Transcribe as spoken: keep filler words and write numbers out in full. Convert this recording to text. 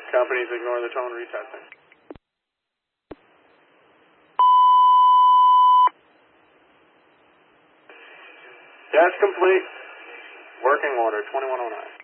Companies ignore the tone, retesting. Test complete. Working order, twenty-one oh nine.